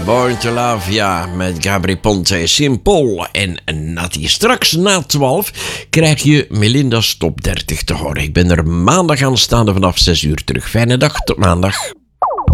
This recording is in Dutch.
Born to Love, ja, met Gabri Ponte, Simpol en Natty. Straks na 12 krijg je Melinda's Top 30 te horen. Ik ben er maandag aanstaande vanaf 6 uur terug. Fijne dag, tot maandag.